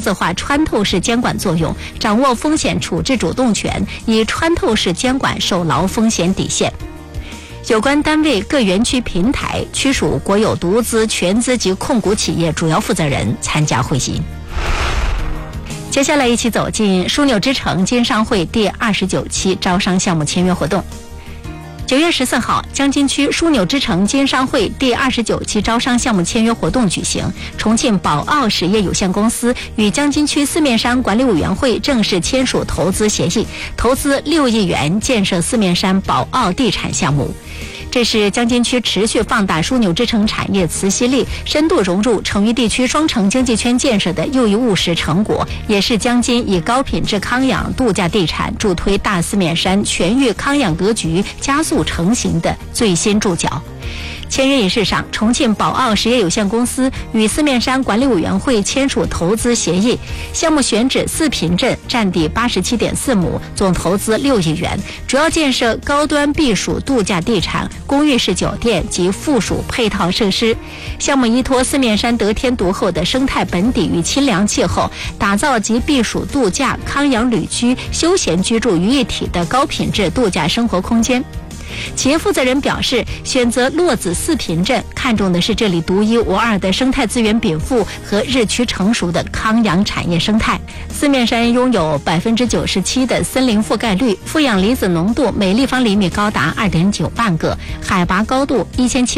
字化穿透式监管作用，掌握风险处置主动权，以穿透式监管守牢风险底线。有关单位各园区平台区属国有独资、全资及控股企业主要负责人参加会议。接下来一起走进枢纽之城经商会第29期招商项目签约活动。9月14号，江津区枢纽之城经商会第29期招商项目签约活动举行。重庆宝奥实业有限公司与江津区四面山管理委员会正式签署投资协议，投资6亿元建设四面山宝奥地产项目。这是江津区持续放大枢纽之城产业磁吸力，深度融入成渝地区双城经济圈建设的又一务实成果，也是江津以高品质康养度假地产助推大四面山全域康养格局加速成型的最新注脚。签约仪式上，重庆宝奥实业有限公司与四面山管理委员会签署投资协议，项目选址四平镇，占地87.4亩，总投资6亿元，主要建设高端避暑度假地产、公寓式酒店及附属配套设施。项目依托四面山得天独厚的生态本底与清凉气候，打造集避暑度假、康养旅居、休闲居住于一体的高品质度假生活空间。企业负责人表示，选择洛子四平镇，看重的是这里独一无二的生态资源禀赋和日趋成熟的康养产业生态。四面山拥有97%的森林覆盖率，负氧离子浓度每立方厘米高达2.9万个，海拔高度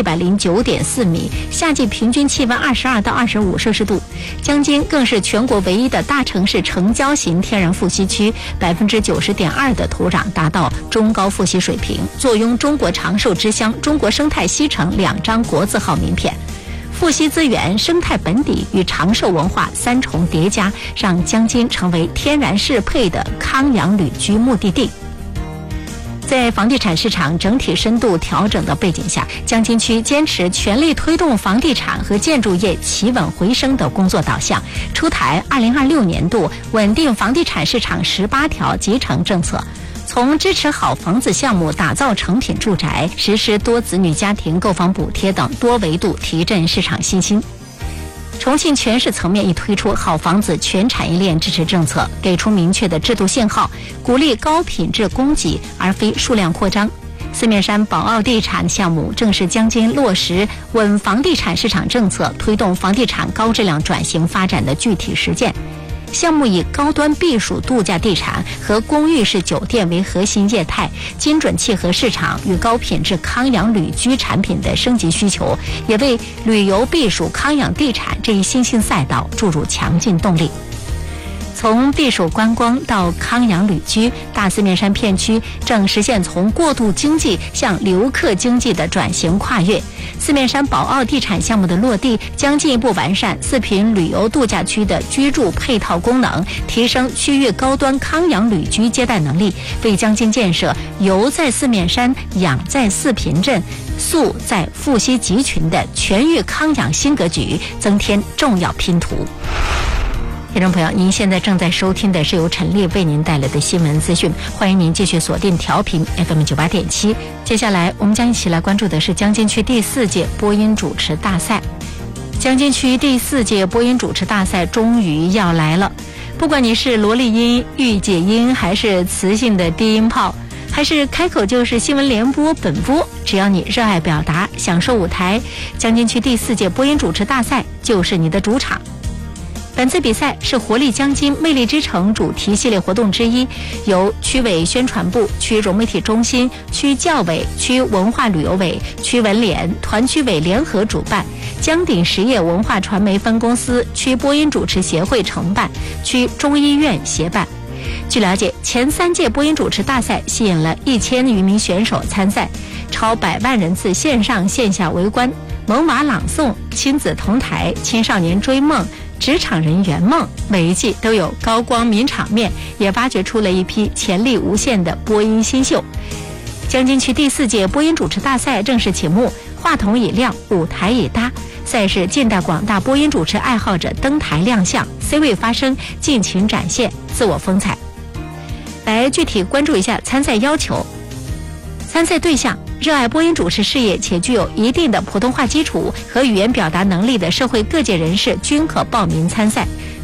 1709.4米，夏季平均气温22到25摄氏度。江津更是全国唯一的大城市城郊型天然富硒区，90.2%的土壤达到中高富硒水平，坐拥中国长寿之乡、中国生态西城2张国字号名片。富硒资源、生态本底与长寿文化3重叠加，让江津成为天然适配的康养旅居目的地。在房地产市场整体深度调整的背景下，江津区坚持全力推动房地产和建筑业企稳回升的工作导向，出台2026年度稳定房地产市场18条集成政策，从支持好房子项目打造成品住宅，实施多子女家庭购房补贴等多维度提振市场信心。重庆全市层面已推出好房子全产业链支持政策，给出明确的制度信号，鼓励高品质供给而非数量扩张。四面山宝奥地产项目正是江津落实稳房地产市场政策，推动房地产高质量转型发展的具体实践。项目以高端避暑度假地产和公寓式酒店为核心业态，精准契合市场与高品质康养旅居产品的升级需求，也为旅游避暑康养地产这一新兴赛道注入强劲动力。从避暑观光到康养旅居，大四面山片区正实现从过渡经济向留客经济的转型跨越。四面山宝奥地产项目的落地，将进一步完善四平旅游度假区的居住配套功能，提升区域高端康养旅居接待能力，为江津建设游在四面山、养在四平镇、宿在富硒集群的全域康养新格局增添重要拼图。听众朋友，您现在正在收听的是由陈丽为您带来的新闻资讯，欢迎您继续锁定调频 FM 98.7。接下来我们将一起来关注的是江津区第4届播音主持大赛。江津区第4届播音主持大赛终于要来了，不管你是萝莉音、御姐音，还是磁性的低音炮，还是开口就是新闻联播本播，只要你热爱表达，享受舞台，江津区第4届播音主持大赛就是你的主场。本次比赛是活力江津魅力之城主题系列活动之一，由区委宣传部、区融媒体中心、区教委、区文化旅游委、区文联、团区委联合主办，江鼎实业文化传媒分公司、区播音主持协会承办，区中医院协办。据了解，前3届播音主持大赛吸引了1000余名选手参赛，超100万人次线上线下围观，萌娃朗诵、亲子同台、青少年追梦、职场人圆梦，每一季都有高光名场面，也挖掘出了一批潜力无限的播音新秀。江津区第4届播音主持大赛正式启幕，话筒已亮，舞台已搭，赛事静待广大播音主持爱好者登台亮相 ，C 位发声，尽情展现自我风采。来具体关注一下参赛要求。参赛对象：热爱播音主持事业且具有一定的普通话基础和语言表达能力的社会各界人士均可报名参赛。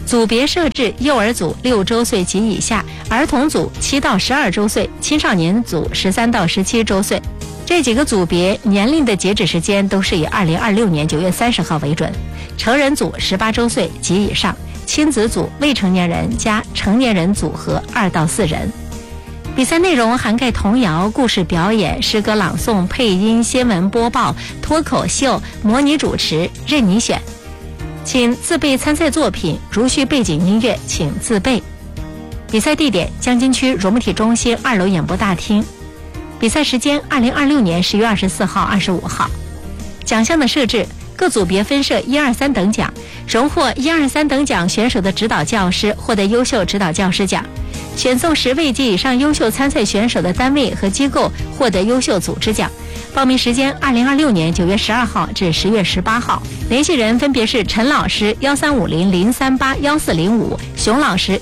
组别设置幼儿组6周岁及以下，儿童组7到12周岁，青少年组13到17周岁。这几个组别年龄的截止时间都是以2026年9月30号为准。成人组18周岁及以上，亲子组未成年人加成年人组合2到4人。比赛内容涵盖童谣、故事表演、诗歌朗诵、配音、新闻播报、脱口秀、模拟主持，任你选。请自备参赛作品，如需背景音乐请自备。比赛地点：江津区融媒体中心2楼演播大厅。比赛时间：2026年10月24号、25号。奖项的设置：各组别分设1、2、3等奖，荣获1、2、3等奖选手的指导教师获得优秀指导教师奖。选送10位及以上优秀参赛选手的单位和机构获得优秀组织奖。报名时间：2026年9月12号至10月18号。联系人分别是陈老师135003814405，熊老师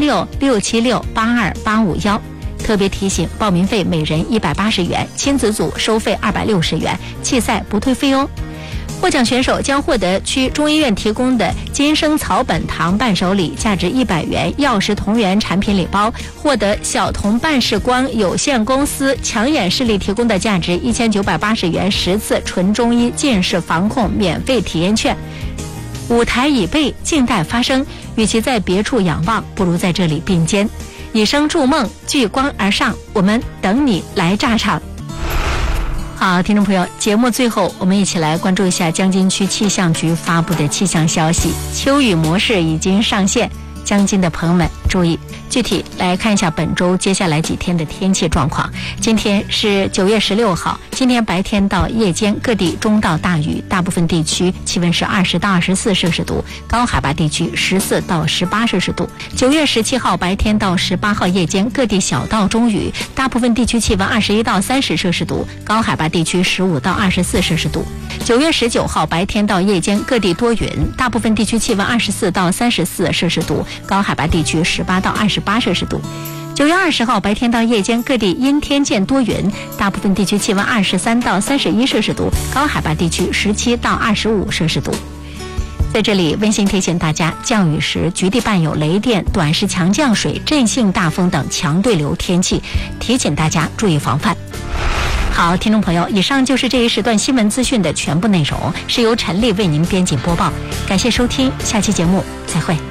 13667682851。特别提醒：报名费每人180元，亲子组收费260元，弃赛不退费哦。获奖选手将获得区中医院提供的金生草本糖伴手礼，价值100元药食同源产品礼包；获得小童办视光有限公司强眼视力提供的价值1980元10次纯中医近视防控免费体验券。舞台已备，静待发生。与其在别处仰望，不如在这里并肩。以声筑梦，聚光而上，我们等你来炸场。好，听众朋友，节目最后我们一起来关注一下江津区气象局发布的气象消息，秋雨模式已经上线，江津的朋友们注意。具体来看一下本周接下来几天的天气状况。今天是9月16号，今天白天到夜间各地中到大雨，大部分地区气温是20到24摄氏度，高海拔地区14到18摄氏度。9月17号白天到18号夜间各地小到中雨，大部分地区气温21到30摄氏度，高海拔地区15到24摄氏度。9月19号白天到夜间各地多云，大部分地区气温24到34摄氏度，高海拔地区18到28摄氏度。9月20号白天到夜间各地阴天见多云，大部分地区气温23到31摄氏度，高海拔地区17到25摄氏度。在这里温馨提醒大家，降雨时局地伴有雷电、短时强降水、阵性大风等强对流天气，提醒大家注意防范。好，听众朋友，以上就是这一时段新闻资讯的全部内容，是由陈丽为您编辑播报。感谢收听，下期节目再会。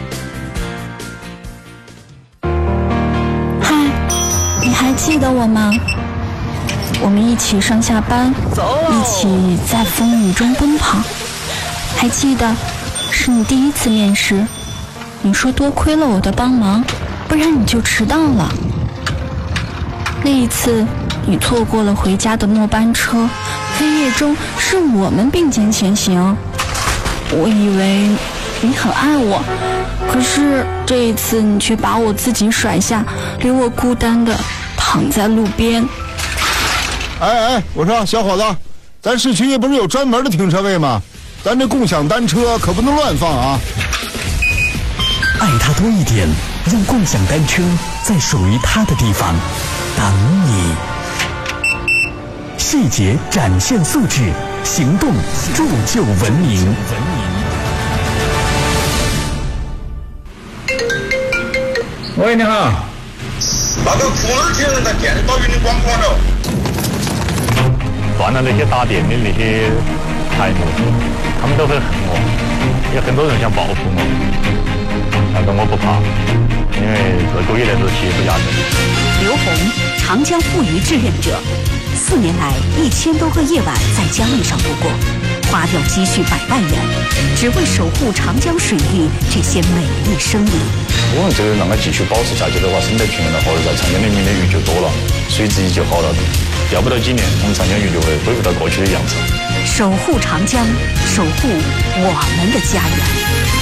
嗨，你还记得我吗？我们一起上下班，一起在风雨中奔跑。还记得是你第一次面试，你说多亏了我的帮忙，不然你就迟到了。那一次你错过了回家的末班车，黑夜中是我们并肩前行。我以为你很爱我，可是这一次你却把我自己甩下，留我孤单的躺在路边。 哎，我说小伙子，咱市区不是有专门的停车位吗？咱这共享单车可不能乱放啊！ 爱它多一点，让共享单车在属于它的地方等你。细节展现素质，行动铸就文明。 喂，你好。 那个库尔铁人在电报云的广播了。 断了那些打电的那些台幕，他们都会恨我，有很多人想报复我，但是我不怕，因为自古以来都是欺负家人。 刘洪，长江妇孺志愿者，4年来1000多个夜晚在江里上度过，花掉积蓄100万元，只为守护长江水域这些美丽生灵。 我们这个让它继续保持下去的话，生态平衡的话，在长江里面的鱼就多了，水质就好了。要不到几年，我们长江鱼就会恢复到过去的样子。 守护长江，守护我们的家园。